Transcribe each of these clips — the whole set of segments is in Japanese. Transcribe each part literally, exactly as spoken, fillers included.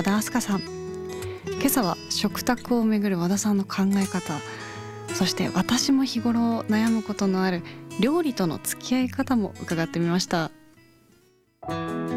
田明日香さん。今朝は食卓をめぐる和田さんの考え方、そして私も日頃悩むことのある料理との付き合い方も伺ってみました。今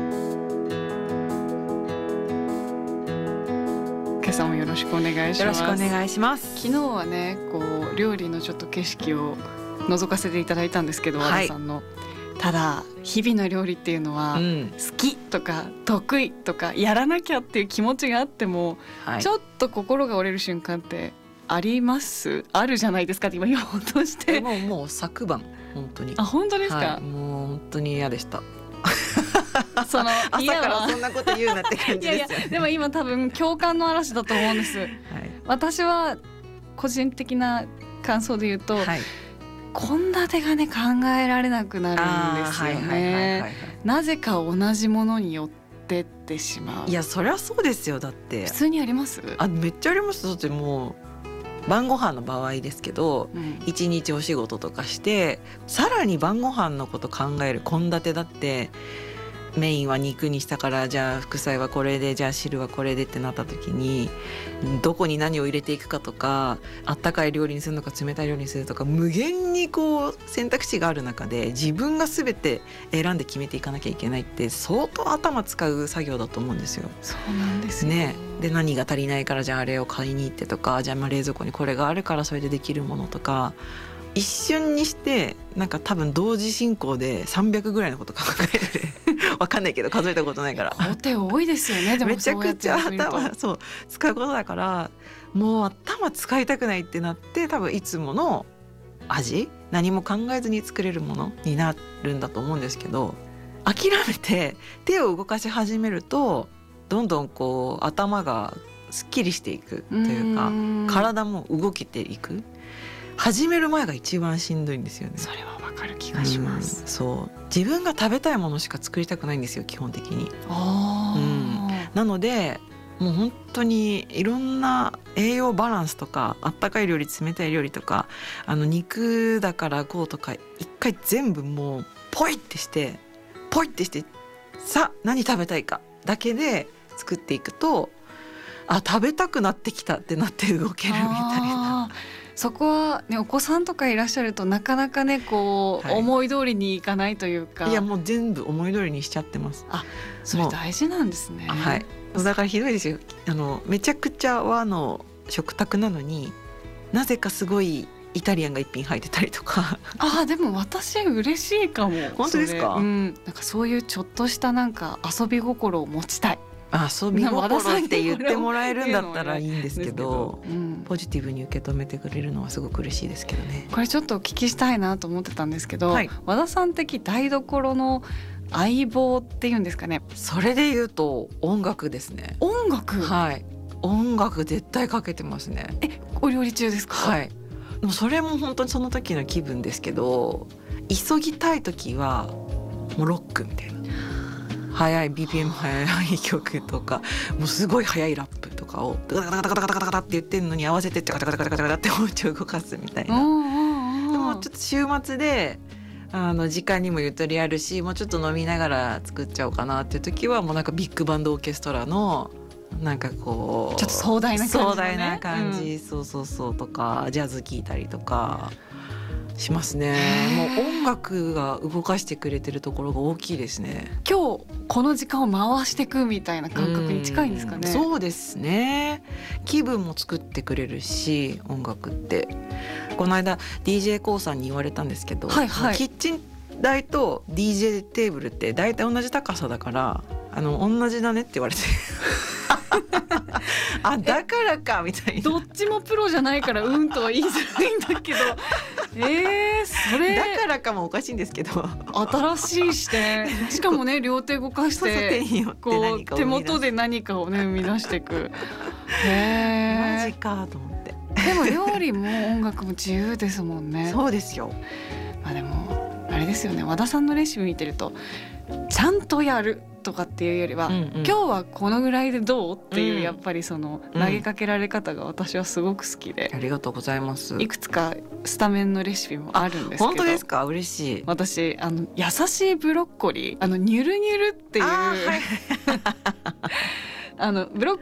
朝もよろしくお願いします。 よろしくお願いします。 昨日はね、こう料理のちょっと景色を覗かせていただいたんですけど、 はい、 和田さんのただ日々の料理っていうのは、うん、好きとか得意とかやらなきゃっていう気持ちがあっても、はい、ちょっと心が折れる瞬間ってありますあるじゃないですかって今言おうとして。 もうもう昨晩本当に。 あ、本当ですか。 はい、もう本当に嫌でしたその朝からそんなこと言うなって感じですよね。いやいや、 でも今多分共感の嵐だと思うんです、はい、私は個人的な感想で言うと、はい、献立がね考えられなくなるんですよね。なぜか同じものに寄ってってしまう。 いやそりゃそうですよ。だって普通にあります。 あ、めっちゃあります。だってもう晩ご飯の場合ですけど、うん、一日お仕事とかしてさらに晩ご飯のこと考える献立だって、メインは肉にしたからじゃあ副菜はこれで、じゃあ汁はこれでってなった時にどこに何を入れていくかとか、あったかい料理にするのか冷たい料理にするとか、無限にこう選択肢がある中で自分が全て選んで決めていかなきゃいけないって相当頭使う作業だと思うんですよ。 そうなんですね。で何が足りないからじゃああれを買いに行ってとか、じゃあまあ冷蔵庫にこれがあるからそれでできるものとか、一瞬にしてなんか多分同時進行でさんびゃくぐらいのこと考えるわかんないけど数えたことないから工程多いですよね。でもめちゃくちゃ頭そう使うことだから、もう頭使いたくないってなって、多分いつもの味、何も考えずに作れるものになるんだと思うんですけど、諦めて手を動かし始めるとどんどんこう頭がすっきりしていくというか、体も動けていく。始める前が一番しんどいんですよね。 それはわかる気がします、 うん、そう自分が食べたいものしか作りたくないんですよ基本的に。 あ、 うん、なのでもう本当にいろんな栄養バランスとか、あったかい料理冷たい料理とか、あの肉だからこうとか、一回全部もうポイってしてポイってしてさあ何食べたいかだけで作っていくと、あ食べたくなってきたってなって動けるみたいな。 そこは、ね、お子さんとかいらっしゃるとなかなかねこう、はい、思い通りにいかないというか。 いやもう全部思い通りにしちゃってます。 あ、それ大事なんですね。 はい、だからひどいですよ。あのめちゃくちゃ和の食卓なのになぜかすごいイタリアンが一品入ってたりとか。 あ、でも私嬉しいかも。 本当ですか。 うん、なんかそういうちょっとしたなんか遊び心を持ちたい。 遊び心って言ってもらえるんだったらいいんですけど、うん、ポジティブに受け止めてくれるのはすごく嬉しいですけどね。 これちょっとお聞きしたいなと思ってたんですけど、はい、和田さん的台所の相棒っていうんですかね。 それで言うと音楽ですね。 音楽。はい、 音楽絶対かけてますね。 え、お料理中ですか。 はい、もうそれも本当にその時の気分ですけど、急ぎたい時はもうロックみたいな、速い ビーピーエム 速い曲とか、もうすごい速いラップとかをガタガタガタガタガタガタって言ってるのに合わせてガタガタガタガタガタって包丁動かすみたいな。でもちょっと週末であの時間にもゆとりあるし、もうちょっと飲みながら作っちゃおうかなっていう時はもうなんかビッグバンドオーケストラのなんかこうちょっと壮大な感じ、ね、 壮大な感じ、うん、そうそうそうとかジャズ聴いたりとかしますね。もう音楽が動かしてくれてるところが大きいですね。 今日この時間を回していくみたいな感覚に近いんですかね。 そうですね。気分も作ってくれるし、音楽ってこの間 ディージェー コーさんに言われたんですけど、はいはい、キッチン台と ディージェー テーブルって大体同じ高さだからあの同じだねって言われてあ、だからかみたいな。 どっちもプロじゃないからうんとは言いづらいんだけどえー、それだからかもおかしいんですけど新しい視点。しかもね両手動かしてこう手元で何かをね生み出していく。へー、 マジかと思って。 でも料理も音楽も自由ですもんね。 そうですよ。 まあでもあれですよね、和田さんのレシピ見てるとちゃんとやるとかっていうよりは、うんうん、今日はこのぐらいでどうっていう、うん、やっぱりその投げかけられ方が私はすごく好きで、 うん、ありがとうございます。 いくつかスタメンのレシピもあるんですけど。 本当ですか。嬉しい。 私あの優しいブロッコリー、あのニュルニュルっていうあ、はい、あのブロッ